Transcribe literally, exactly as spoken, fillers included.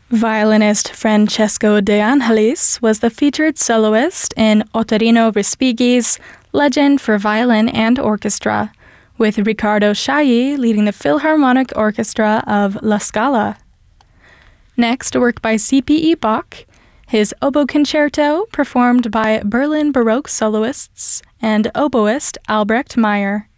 Violinist Francesco De Angelis was the featured soloist in Ottorino Respighi's Legend for Violin and Orchestra, with Riccardo Chailly leading the Philharmonic Orchestra of La Scala. Next, a work by C P E Bach, his Oboe Concerto, performed by Berlin Baroque soloists and oboist Albrecht Meyer.